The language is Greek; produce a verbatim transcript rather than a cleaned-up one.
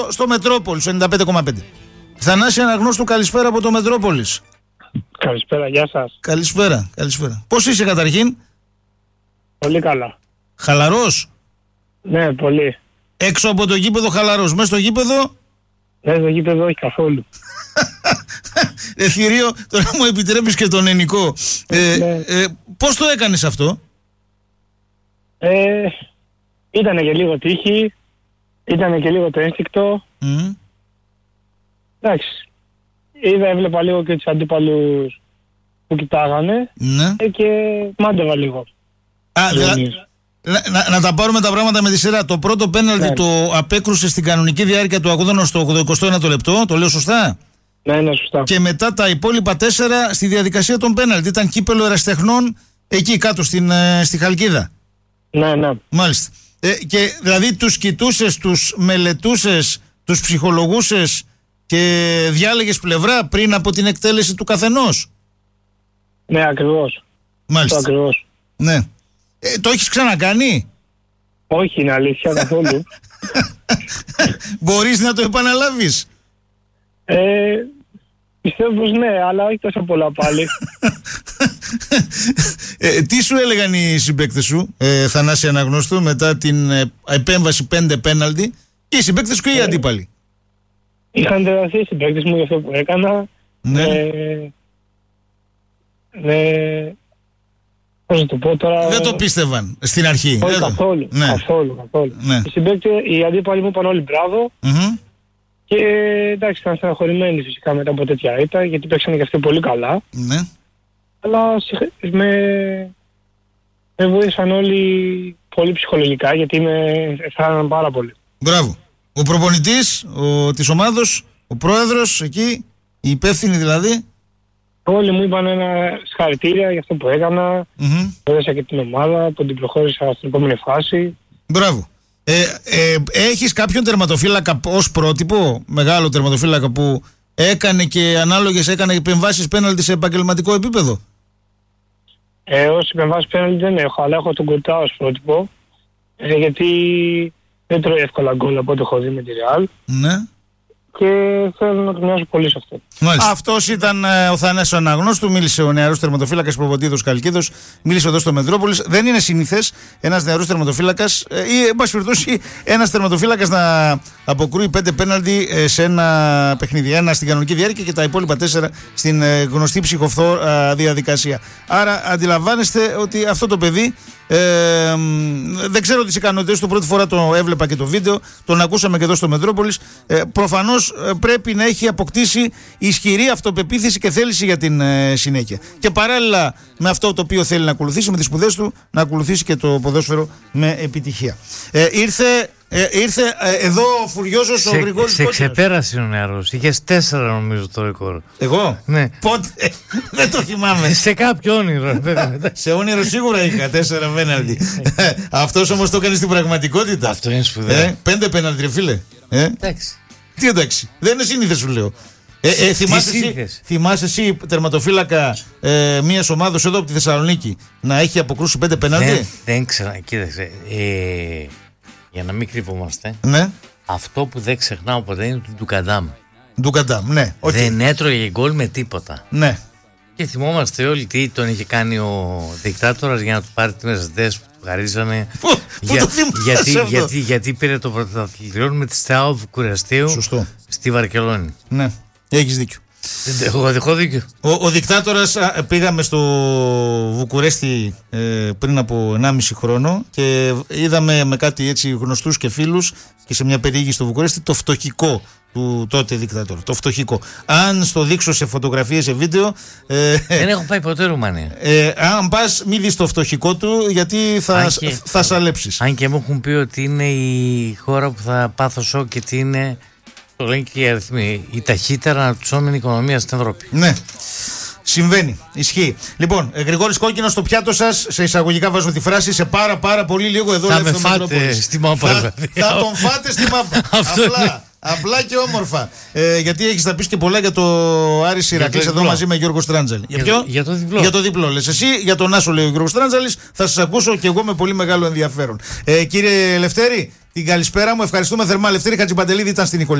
στο Μετρόπολης, ενενήντα πέντε κόμμα πέντε. Θανάση Αναγνώστου, καλησπέρα από το Μετρόπολης. Καλησπέρα, γεια σας. Καλησπέρα, καλησπέρα. Πώς είσαι καταρχήν? Πολύ καλά. Χαλαρός? Ναι, πολύ. Έξω από το γήπεδο χαλαρός, μέσα στο γήπεδο? Ναι, στο γήπεδο όχι καθόλου. Ε, θηρίο, τώρα μου επιτρέπεις και τον ενικό. Ε, ναι. ε, πώς το έκανες αυτό? Ε, ήτανε και λίγο τύχη, ήτανε και λίγο το ένστικτο. Mm. Εντάξει. Είδα, έβλεπα λίγο και τους αντίπαλους που κοιτάγανε. Ναι. Ε, και μάντευα λίγο. Α, δα, να, να, να τα πάρουμε τα πράγματα με τη σειρά. Το πρώτο πέναλτι ναι. το απέκρουσε στην κανονική διάρκεια του αγώνα στο ογδοηκοστό ένατο λεπτό. Το λέω σωστά? Ναι, ναι, σωστά. Και μετά τα υπόλοιπα τέσσερα στη διαδικασία των πέναλτι. Ήταν κύπελο ερασιτεχνών εκεί κάτω στην, στη Χαλκίδα. Ναι, ναι. Μάλιστα. Ε, και δηλαδή τους κοιτούσες, τους μελετούσες, τους ψυχολογούσες και διάλεγες πλευρά πριν από την εκτέλεση του καθενός? Ναι, ακριβώς. Μάλιστα. Το ακριβώς. Ναι. Ε, το έχεις ξανακάνει? Όχι, είναι αλήθεια καθόλου. Μπορείς να το επαναλάβεις? Ε, πιστεύω πως ναι, αλλά όχι τόσο πολλά πάλι. ε, τι σου έλεγαν οι συμπαίκτες σου, ε, Θανάση Αναγνώστου, μετά την ε, επέμβαση πέντε πέναλτι, και οι συμπαίκτες σου και οι ε, αντίπαλοι? Είχαν τεραστεί οι συμπαίκτες μου για αυτό που έκανα. Ναι. Ε, ε, πώς να το πω τώρα... Δεν το πίστευαν στην αρχή? Όχι, καθόλου, ναι. καθόλου, καθόλου. Ναι. Οι συμπαίκτες, οι αντίπαλοι μου είπαν όλοι μπράβο. Mm-hmm. Και εντάξει, ήταν στεναχωρημένοι φυσικά μετά από τέτοια ήττα, γιατί παίξανε και αυτοί πολύ καλά. Ναι. Αλλά με, με βοήθησαν όλοι πολύ ψυχολογικά, γιατί με αισθάνονταν πάρα πολύ. Μπράβο. Ο προπονητής ο, της ομάδος, ο πρόεδρος εκεί, οι υπεύθυνοι δηλαδή? Όλοι μου είπαν ένα συγχαρητήρια για αυτό που έκανα. Mm-hmm. Έδωσα και την ομάδα που την προχώρησα στην επόμενη φάση. Μπράβο. Ε, ε, έχεις κάποιον τερματοφύλακα ως πρότυπο, μεγάλο τερματοφύλακα που έκανε και ανάλογες έκανε επεμβάσεις πέναλτι σε επαγγελματικό επίπεδο? Ε, ως επεμβάσεις πέναλτι δεν έχω, αλλά έχω τον Κουρτά ως πρότυπο, ε, γιατί δεν τρώει εύκολα γκολ από ό,τι έχω δει με τη Real. Ναι. Και θέλω να το μοιάζω πολύ σε αυτό. Αυτός ήταν ε, ο Θανάσης Αναγνώστου. Μίλησε ο νεαρός τερματοφύλακας Προποντίδος Καλκίδος. Μίλησε εδώ στο Μετρόπολης. Δεν είναι συνήθες ένας νεαρός τερματοφύλακας ε, ή, εν πάση περιπτώσει, ένας τερματοφύλακας να αποκρούει πέντε πέναλτι ε, σε ένα παιχνίδι. Ένα στην κανονική διάρκεια και τα υπόλοιπα τέσσερα στην ε, γνωστή ψυχοφθόρα διαδικασία. Άρα αντιλαμβάνεστε ότι αυτό το παιδί. Ε, δεν ξέρω τις ικανότητες του, πρώτη φορά το έβλεπα και το βίντεο, τον ακούσαμε και εδώ στο Μετρόπολης. Ε, προφανώς ε, πρέπει να έχει αποκτήσει ισχυρή αυτοπεποίθηση και θέληση για την ε, συνέχεια. Και παράλληλα με αυτό το οποίο θέλει να ακολουθήσει, με τις σπουδές του, να ακολουθήσει και το ποδόσφαιρο με επιτυχία. Ε, ήρθε ε, ήρθε ε, εδώ ο φουριόζος ο Γρηγόρης. Σε ξεπέρασε ο νεαρός. Είχες τέσσερα νομίζω το ρεκόρ. Εγώ? Ναι. Πότε? Δεν το θυμάμαι. Σε κάποιο όνειρο. Σε όνειρο σίγουρα είχα τέσσερα πέναλτι. Αυτός όμως το έκανε στην πραγματικότητα. Αυτό είναι σπουδαίο. Ε, πέντε πέναλτι, φίλε. Ε? Εντάξει. Τι εντάξει. Δεν είναι σύνηθες, σου λέω. Ε, ε, θυμάσαι, εσύ, θυμάσαι εσύ τερματοφύλακα ε, μιας ομάδας εδώ από τη Θεσσαλονίκη να έχει αποκρούσει πέντε πέναλτι? Δεν, δεν ξέρω. Κοίταξε. Ε, για να μην κρύβομαστε. Ναι. Αυτό που δεν ξεχνάω ποτέ είναι του Ντουκαντάμ. Ντουκαντάμ, ναι. Okay. Δεν έτρωγε γκολ με τίποτα. Ναι. Και θυμόμαστε όλοι τι τον είχε κάνει ο δικτάτορας για να του πάρει τις μεσαιτές που του χαρίζανε. Πού, για, πού το γιατί, αυτό? γιατί, γιατί πήρε το πρωταθλητριόν με τη Στεάο Βουκουρεστίου. Σωστό. Στη Βαρκελόνη. Ναι, έχεις δίκιο. Έχω έχω δίκιο. Ο, ο δικτάτορας, α, πήγαμε στο Βουκουρέστι ε, πριν από ενάμιση χρόνο και είδαμε με κάτι έτσι γνωστούς και φίλους και σε μια περιήγηση στο Βουκουρέστι το φτωχικό του τότε δικτάτορα. Το φτωχικό. Αν στο δείξω σε φωτογραφίες, σε βίντεο. Ε, Δεν έχω πάει ποτέ Ρουμανία. Ε, αν πας, μην δεις το φτωχικό του, γιατί θα, και, θα σαλέψεις. Αν και μου έχουν πει ότι είναι η χώρα που θα πάθω σοκ και τι είναι. Το λένε και οι αριθμοί. Η ταχύτερα αναπτυσσόμενη οικονομία στην Ευρώπη. Ναι. Συμβαίνει. Ισχύει. Λοιπόν, ε, Γρηγόρης Κόκκινος στο πιάτο σας. Σε εισαγωγικά βάζω τη φράση. Σε πάρα πάρα πολύ λίγο εδώ. Θα με φάτε στη μάπα. Θα, θα τον φάτε στη μάπα. Απλά. Απλά και όμορφα. Ε, γιατί έχεις να πεις και πολλά για το Άρης Ηρακλής εδώ μαζί με Γιώργο Στράντζαλη. Για, για, για το διπλό. Για το διπλό λες εσύ, για τον Άσο λέει ο Γιώργος Στράντζαλης. Θα σας ακούσω και εγώ με πολύ μεγάλο ενδιαφέρον. Ε, κύριε Λευτέρη, την καλησπέρα μου. Ευχαριστούμε θερμά. Λευτέρη Χατζιπαντελίδη ήταν στην